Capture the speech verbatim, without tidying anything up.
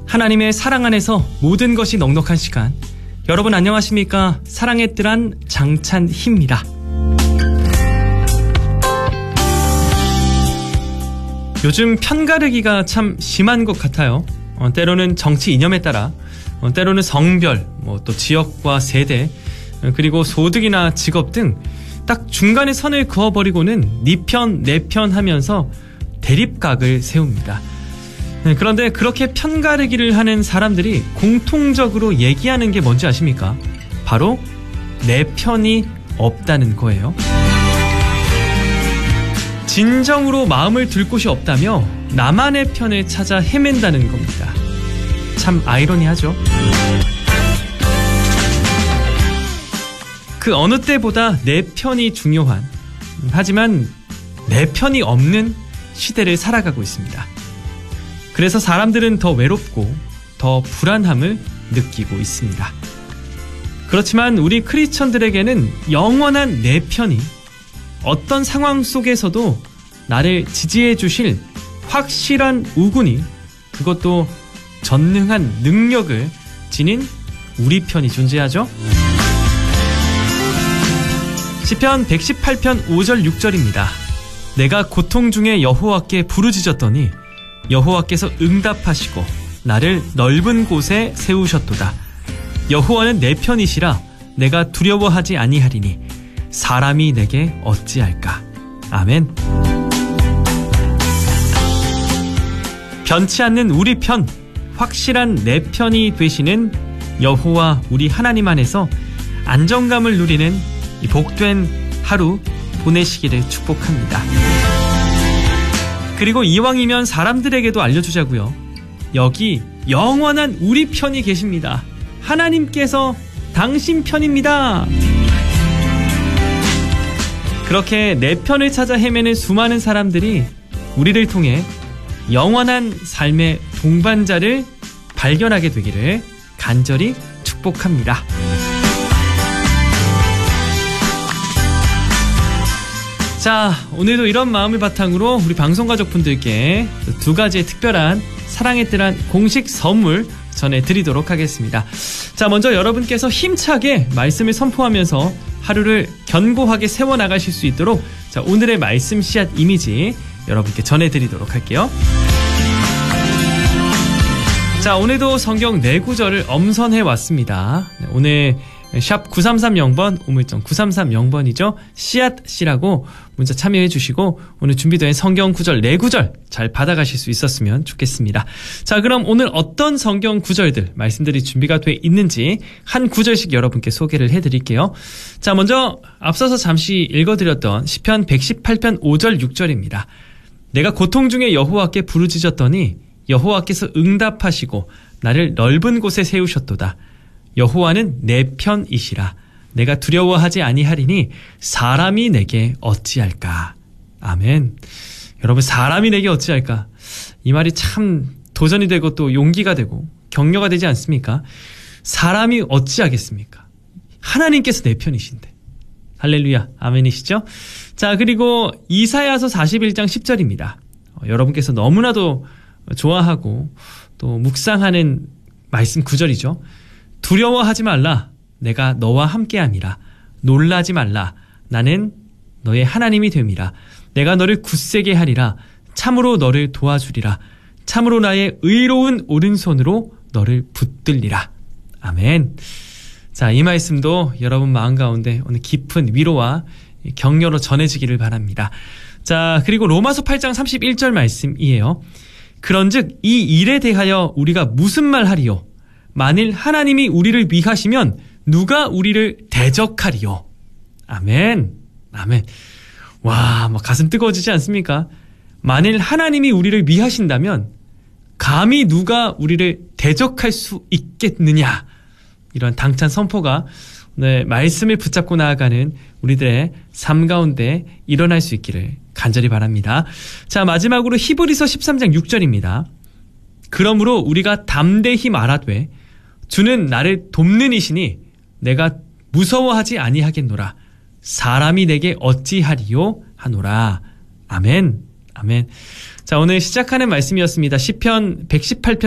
하나님의 사랑 안에서 모든 것이 넉넉한 시간. 여러분 안녕하십니까? 사랑의 뜰한 장찬희입니다. 요즘 편가르기가 참 심한 것 같아요. 어, 때로는 정치 이념에 따라, 어, 때로는 성별, 뭐 또 지역과 세대, 어, 그리고 소득이나 직업 등 딱 중간에 선을 그어버리고는 네 편, 내 편 하면서 대립각을 세웁니다. 네, 그런데 그렇게 편가르기를 하는 사람들이 공통적으로 얘기하는 게 뭔지 아십니까? 바로 내 편이 없다는 거예요. 진정으로 마음을 둘 곳이 없다며 나만의 편을 찾아 헤맨다는 겁니다. 참 아이러니하죠. 그 어느 때보다 내 편이 중요한, 하지만 내 편이 없는 시대를 살아가고 있습니다. 그래서 사람들은 더 외롭고 더 불안함을 느끼고 있습니다. 그렇지만 우리 크리스천들에게는 영원한 내 편이 어떤 상황 속에서도 나를 지지해 주실 확실한 우군이, 그것도 전능한 능력을 지닌 우리 편이 존재하죠. 시편 백십팔 편 오 절 육 절입니다. 내가 고통 중에 여호와께 부르짖었더니 여호와께서 응답하시고 나를 넓은 곳에 세우셨도다. 여호와는 내 편이시라 내가 두려워하지 아니하리니 사람이 내게 어찌할까. 아멘. 변치 않는 우리 편, 확실한 내 편이 되시는 여호와 우리 하나님 안에서 안정감을 누리는 이 복된 하루 보내시기를 축복합니다. 그리고 이왕이면 사람들에게도 알려주자고요. 여기 영원한 우리 편이 계십니다. 하나님께서 당신 편입니다. 그렇게 내 편을 찾아 헤매는 수많은 사람들이 우리를 통해 영원한 삶의 동반자를 발견하게 되기를 간절히 축복합니다. 자, 오늘도 이런 마음을 바탕으로 우리 방송가족분들께 두 가지의 특별한 사랑의 뜰한 공식 선물 전해드리도록 하겠습니다. 자, 먼저 여러분께서 힘차게 말씀을 선포하면서 하루를 견고하게 세워나가실 수 있도록, 자, 오늘의 말씀 씨앗 이미지 여러분께 전해드리도록 할게요. 자, 오늘도 성경 네 구절을 엄선해 왔습니다. 네, 오늘 샵 구삼삼공 번, 우물정 구삼삼공 번이죠. 씨앗씨라고 문자 참여해 주시고 오늘 준비된 성경 구절 네 구절 잘 받아가실 수 있었으면 좋겠습니다. 자, 그럼 오늘 어떤 성경 구절들 말씀들이 준비가 돼 있는지 한 구절씩 여러분께 소개를 해드릴게요. 자, 먼저 앞서서 잠시 읽어드렸던 시편 백십팔 편 오 절 육 절입니다. 내가 고통 중에 여호와께 부르짖었더니 여호와께서 응답하시고 나를 넓은 곳에 세우셨도다. 여호와는 내 편이시라 내가 두려워하지 아니하리니 사람이 내게 어찌할까. 아멘. 여러분, 사람이 내게 어찌할까, 이 말이 참 도전이 되고 또 용기가 되고 격려가 되지 않습니까? 사람이 어찌하겠습니까? 하나님께서 내 편이신데. 할렐루야, 아멘이시죠? 자, 그리고 이사야서 사십일 장 십 절입니다. 어, 여러분께서 너무나도 좋아하고 또 묵상하는 말씀 구절이죠. 두려워하지 말라. 내가 너와 함께함이라. 놀라지 말라. 나는 너의 하나님이 됨이라. 내가 너를 굳세게 하리라. 참으로 너를 도와주리라. 참으로 나의 의로운 오른손으로 너를 붙들리라. 아멘. 자, 이 말씀도 여러분 마음 가운데 오늘 깊은 위로와 격려로 전해지기를 바랍니다. 자, 그리고 로마서 팔 장 삼십일 절 말씀이에요. 그런즉 이 일에 대하여 우리가 무슨 말 하리요? 만일 하나님이 우리를 위하시면 누가 우리를 대적하리요? 아멘. 아멘. 와, 막 가슴 뜨거워지지 않습니까? 만일 하나님이 우리를 위하신다면 감히 누가 우리를 대적할 수 있겠느냐? 이런 당찬 선포가 오늘 말씀을 붙잡고 나아가는 우리들의 삶 가운데 일어날 수 있기를 간절히 바랍니다. 자, 마지막으로 히브리서 십삼 장 육 절입니다. 그러므로 우리가 담대히 말하되 주는 나를 돕는 이시니 내가 무서워하지 아니하겠노라. 사람이 내게 어찌하리요 하노라. 아멘. 아멘. 자, 오늘 시작하는 말씀이었습니다. 시편 백십팔 편